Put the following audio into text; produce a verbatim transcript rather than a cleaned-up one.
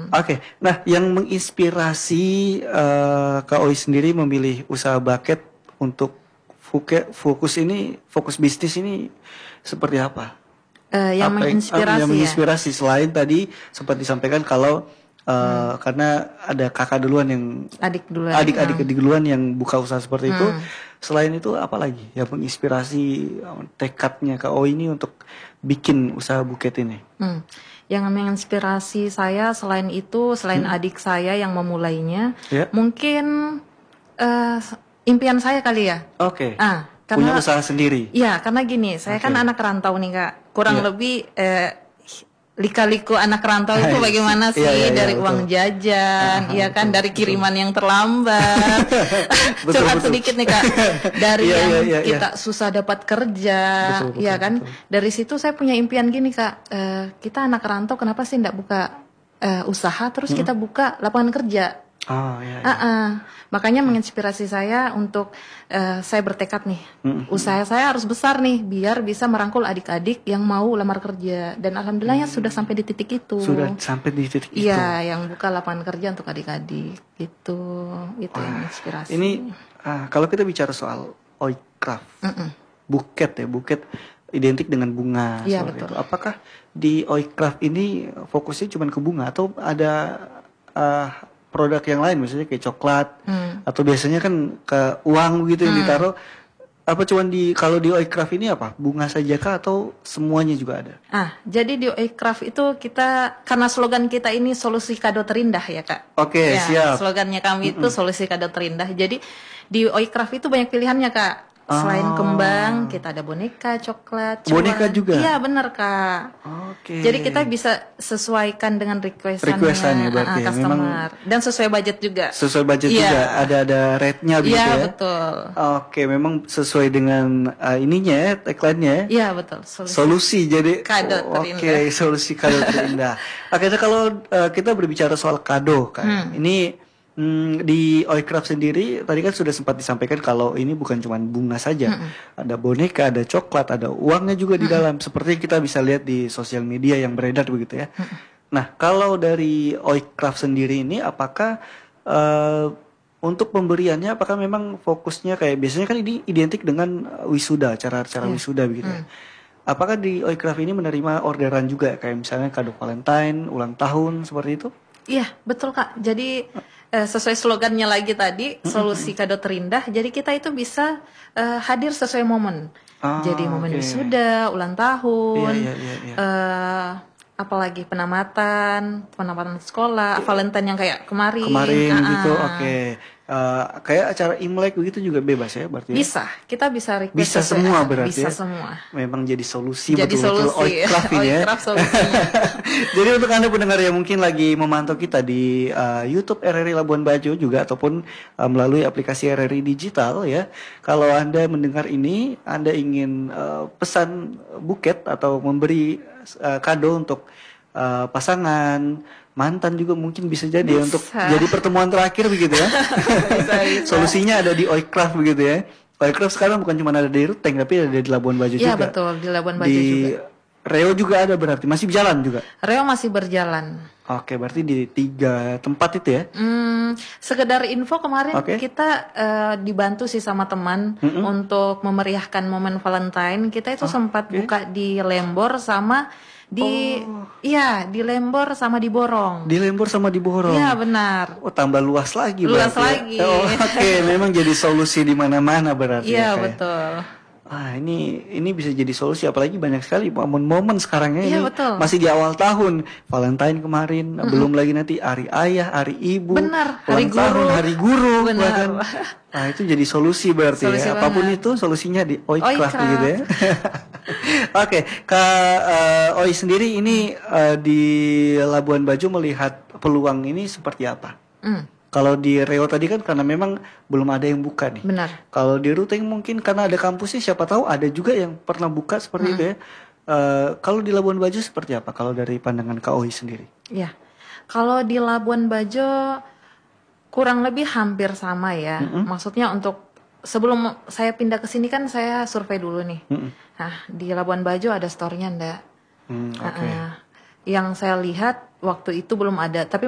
Oke, nah yang menginspirasi uh, Kak Oi sendiri memilih usaha bucket untuk fuke- fokus ini, fokus bisnis ini seperti apa? Eh, yang Apa yang, ah, yang menginspirasi ya. menginspirasi selain tadi sempat disampaikan kalau uh, karena ada kakak duluan yang Adik duluan. adik-adik Hmm. duluan yang buka usaha seperti itu. Hmm. Selain itu apa lagi yang menginspirasi uh, tekadnya Kak Oi ini untuk bikin usaha buket ini? Hmm. Yang menginspirasi saya selain itu, selain adik saya yang memulainya, Ya. mungkin eh, impian saya kali ya. Oke. Ah, Punya karena usaha sendiri. Iya, karena gini, saya Oke. kan anak rantau nih Kak. Kurang Iya. lebih eh, lika-liku anak rantau itu Hai, bagaimana iya, sih, iya, iya, dari betul. uang jajan, Ah, iya kan, betul, dari betul. kiriman yang terlambat. Betul, Curhat betul. sedikit nih Kak, dari Iya, yang iya, iya, kita susah dapat kerja, Betul, betul, iya kan. betul. Dari situ saya punya impian gini Kak, eh, kita anak rantau kenapa sih enggak buka eh, usaha terus kita buka lapangan kerja. Oh, iya, iya. Ah, ah. Makanya menginspirasi saya untuk eh, saya bertekad nih, Mm-mm. usaha saya harus besar nih biar bisa merangkul adik-adik yang mau lamar kerja, dan alhamdulillahnya sudah sampai di titik itu. Sudah sampai di titik itu. Iya, yang buka lapangan kerja untuk adik-adik gitu, itu yang inspirasi. Ini ah, kalau kita bicara soal Oicraft, Mm-mm. buket ya, buket identik dengan bunga. Iya, seperti betul. itu. Apakah di Oicraft ini fokusnya cuma ke bunga atau ada ah, produk yang lain, misalnya kayak coklat Hmm. atau biasanya kan ke uang gitu yang ditaruh? Apa cuman di kalau di Oicraft ini apa bunga saja kah atau semuanya juga ada? Ah, jadi di Oicraft itu kita, karena slogan kita ini solusi kado terindah ya Kak. Oke, Ya, siap. slogannya kami itu solusi kado terindah. Jadi di Oicraft itu banyak pilihannya Kak. Selain Oh. kembang, kita ada boneka, coklat, Boneka cuan. juga? Iya benar Kak. Oke. Jadi kita bisa sesuaikan dengan requestannya, Requestannya berarti ah, ya, customer, dan sesuai budget juga. sesuai budget Iya. juga ada ada rate-nya begitu Iya ya. betul. Oke, memang sesuai dengan uh, ininya ya, tagline-nya ya. Iya betul. Solusi. Solusi jadi Kado oh, terindah. Oke, solusi kado terindah. Oke, nah kalau uh, kita berbicara soal kado kan. Hmm. Ini hmm, di Oicraft sendiri tadi kan sudah sempat disampaikan kalau ini bukan cuma bunga saja. Hmm. Ada boneka, ada coklat, ada uangnya juga di dalam. Seperti yang kita bisa lihat di sosial media yang beredar begitu ya. Nah, kalau dari Oicraft sendiri ini apakah uh, untuk pemberiannya apakah memang fokusnya kayak biasanya kan ini identik dengan uh, wisuda, cara-cara wisuda begitu ya. Apakah di Oicraft ini menerima orderan juga kayak misalnya kado Valentine, ulang tahun seperti itu? Iya betul Kak. Jadi eh, sesuai slogannya lagi tadi, solusi kado terindah. Jadi kita itu bisa eh, hadir sesuai momen. Ah, Jadi momen oke. wisuda, ulang tahun, Iya, iya, iya, iya. eh, apalagi penamatan, penamatan sekolah, Valentine yang kayak kemarin. Kemarin Ah, gitu, ah. oke. Eh, kayak acara Imlek begitu juga bebas ya berarti? ya? Bisa, kita bisa request Bisa sesuai- semua berarti Bisa ya? semua. Memang jadi solusi Jadi betul-betul solusi. Oicraft ini ya. Oicraft solusinya. Jadi untuk Anda pendengar yang mungkin lagi memantau kita di uh, YouTube R R I Labuan Bajo juga ataupun uh, melalui aplikasi R R I Digital ya. Kalau Anda mendengar ini, Anda ingin uh, pesan buket atau memberi uh, kado untuk uh, pasangan, mantan juga mungkin bisa jadi ya, Bisa. untuk jadi pertemuan terakhir begitu ya. Bisa, bisa. Solusinya ada di Oicraft begitu ya. Oicraft sekarang bukan cuma ada di Ruteng tapi ada di Labuan Bajo Iya juga. betul, di Labuan Bajo Di juga. Reo juga ada berarti masih berjalan juga. Reo masih berjalan. Oke, berarti di tiga tempat itu ya. Hmm, sekedar info kemarin Oke. kita eh, dibantu sih sama teman untuk memeriahkan momen Valentine. Kita itu sempat buka di Lembor sama di iya di Lembor sama di Borong. Di Lembor sama di Borong. Iya benar. Oh, tambah luas lagi Luas berarti ya. lagi. Oh, oke, memang jadi solusi di mana-mana berarti ya. Iya kayak. betul. Ah, ini ini bisa jadi solusi apalagi banyak sekali momen-momen sekarang ya. Iya, Ini betul. masih di awal tahun, Valentine kemarin, belum lagi nanti hari ayah, hari ibu, Benar, ulang hari tahun, guru. hari guru, Benar. bahkan. Nah, itu jadi solusi berarti Solusi ya. Apapun banget. itu solusinya di Oicraft Oicraft. gitu ya. Oke, Kak eh, Oi sendiri ini eh, di Labuan Bajo melihat peluang ini seperti apa? Hmm, Kalau di Reo tadi kan karena memang belum ada yang buka nih. benar. Kalau di Ruteng mungkin karena ada kampusnya siapa tahu ada juga yang pernah buka seperti itu ya. Eh, kalau di Labuan Bajo seperti apa? Kalau dari pandangan Kak Oi sendiri? Ya. Kalau di Labuan Bajo kurang lebih hampir sama ya. Maksudnya untuk sebelum saya pindah ke sini kan saya survei dulu nih. Nah, di Labuan Bajo ada store-nya enggak? Hmm, oke. Nah, yang saya lihat waktu itu belum ada, tapi